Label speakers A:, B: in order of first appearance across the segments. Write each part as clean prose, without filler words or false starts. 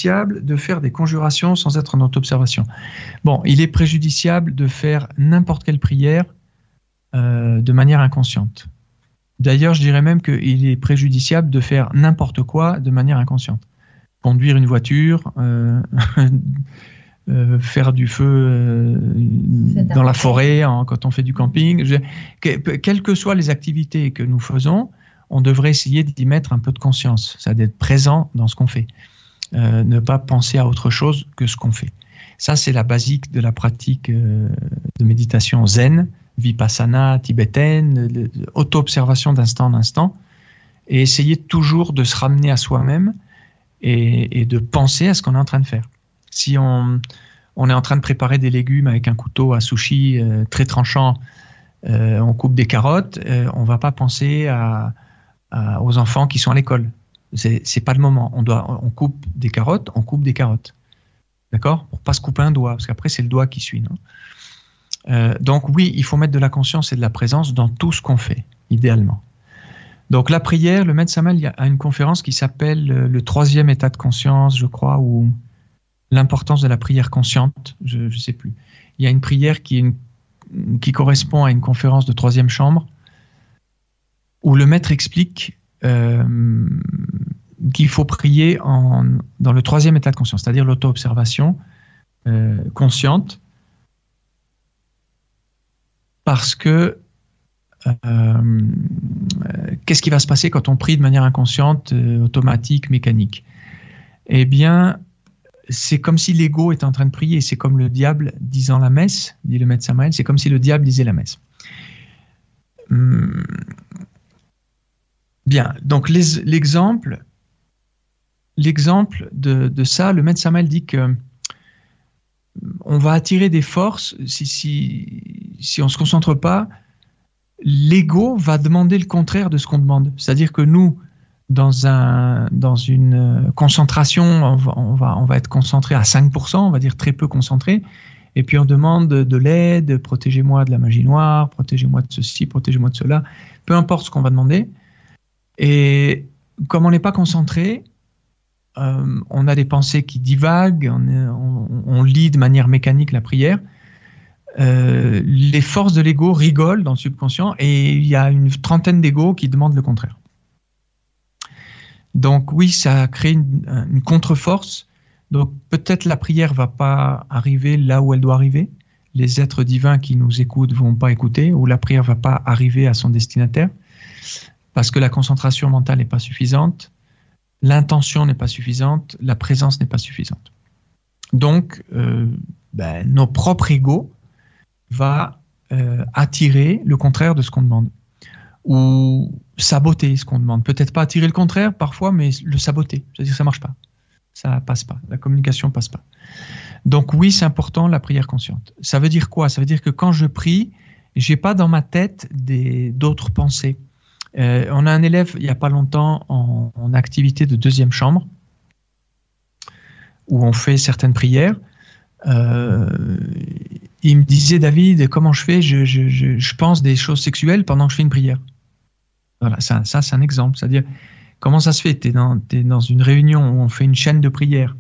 A: préjudiciable de faire des conjurations sans être en auto-observation. Bon, il est préjudiciable de faire n'importe quelle prière de manière inconsciente. D'ailleurs, je dirais même qu'il est préjudiciable de faire n'importe quoi de manière inconsciente. Conduire une voiture, faire du feu dans la forêt quand on fait du camping. Quelles que soient les activités que nous faisons, on devrait essayer d'y mettre un peu de conscience, c'est-à-dire d'être présent dans ce qu'on fait, ne pas penser à autre chose que ce qu'on fait. Ça, c'est la basique de la pratique de méditation zen, vipassana tibétaine, auto-observation d'instant en instant, et essayer toujours de se ramener à soi-même et de penser à ce qu'on est en train de faire. Si on est en train de préparer des légumes avec un couteau à sushi très tranchant, on coupe des carottes, on ne va pas penser aux enfants qui sont à l'école. C'est pas le moment. On coupe des carottes, on coupe des carottes. D'accord ? Pour ne pas se couper un doigt, parce qu'après c'est le doigt qui suit. Non ? Donc oui, il faut mettre de la conscience et de la présence dans tout ce qu'on fait, idéalement. Donc la prière, le Maître Samael a une conférence qui s'appelle le 3e état de conscience, je crois, ou l'importance de la prière consciente, je ne sais plus. Il y a une prière qui correspond à une conférence de 3e chambre où le maître explique qu'il faut prier dans le 3e état de conscience, c'est-à-dire l'auto-observation consciente, parce que qu'est-ce qui va se passer quand on prie de manière inconsciente, automatique, mécanique ? Eh bien, c'est comme si l'ego était en train de prier, c'est comme le diable disant la messe, dit le Maître Samael, c'est comme si le diable disait la messe. Bien, donc l'exemple de ça, le Maître Samael dit que on va attirer des forces, si on ne se concentre pas, l'ego va demander le contraire de ce qu'on demande. C'est-à-dire que nous, dans une concentration, on va être concentré à 5%, on va dire très peu concentré, et puis on demande de l'aide, protégez-moi de la magie noire, protégez-moi de ceci, protégez-moi de cela, peu importe ce qu'on va demander. Et comme on n'est pas concentré, on a des pensées qui divaguent, on lit de manière mécanique la prière, les forces de l'ego rigolent dans le subconscient et il y a une trentaine d'égos qui demandent le contraire. Donc oui, ça crée une contre-force. Donc peut-être la prière ne va pas arriver là où elle doit arriver. Les êtres divins qui nous écoutent ne vont pas écouter, ou la prière ne va pas arriver à son destinataire, parce que la concentration mentale n'est pas suffisante, l'intention n'est pas suffisante, la présence n'est pas suffisante. Donc, nos propres égos va attirer le contraire de ce qu'on demande, ou saboter ce qu'on demande. Peut-être pas attirer le contraire parfois, mais le saboter. C'est-à-dire que ça ne marche pas. Ça passe pas. La communication ne passe pas. Donc oui, c'est important la prière consciente. Ça veut dire quoi ? Ça veut dire que quand je prie, je n'ai pas dans ma tête d'autres pensées. On a un élève, il n'y a pas longtemps, en activité de 2e chambre, où on fait certaines prières. Il me disait, David, comment je fais ? Je pense des choses sexuelles pendant que je fais une prière. Voilà, ça c'est un exemple. C'est-à-dire, comment ça se fait ? Tu es dans une réunion où on fait une chaîne de prières.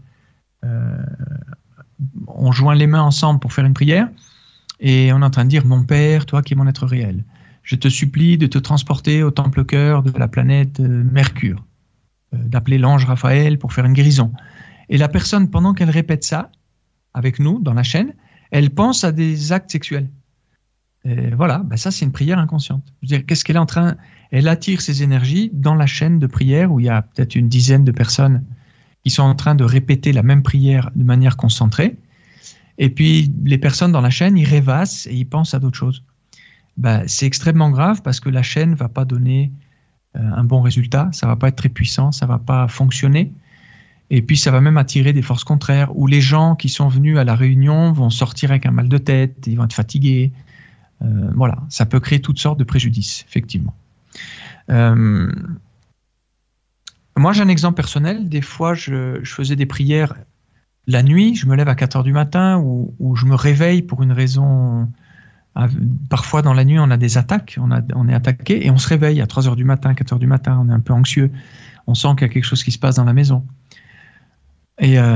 A: On joint les mains ensemble pour faire une prière et on est en train de dire, mon Père, toi qui es mon être réel, je te supplie de te transporter au temple cœur de la planète Mercure, d'appeler l'ange Raphaël pour faire une guérison. Et la personne, pendant qu'elle répète ça, avec nous, dans la chaîne, elle pense à des actes sexuels. Et voilà, ça c'est une prière inconsciente. Je veux dire, qu'est-ce qu'elle est en train... Elle attire ses énergies dans la chaîne de prière où il y a peut-être une dizaine de personnes qui sont en train de répéter la même prière de manière concentrée. Et puis les personnes dans la chaîne, ils rêvassent et ils pensent à d'autres choses. C'est extrêmement grave parce que la chaîne ne va pas donner un bon résultat, ça ne va pas être très puissant, ça ne va pas fonctionner. Et puis ça va même attirer des forces contraires, où les gens qui sont venus à la réunion vont sortir avec un mal de tête, ils vont être fatigués. Voilà, ça peut créer toutes sortes de préjudices, effectivement. Moi, j'ai un exemple personnel. Des fois, je faisais des prières la nuit, je me lève à 4h du matin, ou je me réveille pour une raison... Parfois, dans la nuit, on a des attaques, on est attaqué, et on se réveille à 3h du matin, 4h du matin, on est un peu anxieux, on sent qu'il y a quelque chose qui se passe dans la maison. Et